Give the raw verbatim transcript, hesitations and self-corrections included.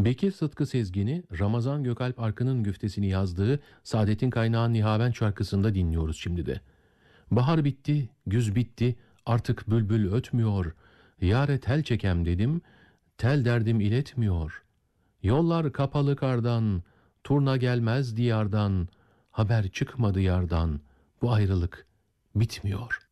Bekir Sıtkı Sezgin'i Ramazan Gökalp Arkın'ın güftesini yazdığı Saadet'in Kaynağı Nihavent şarkısında dinliyoruz şimdi de. Bahar bitti, güz bitti, artık bülbül ötmüyor. Yâre tel çekem dedim, tel derdim iletmiyor. Yollar kapalı kardan, turna gelmez diyardan, haber çıkmadı yardan, bu ayrılık bitmiyor.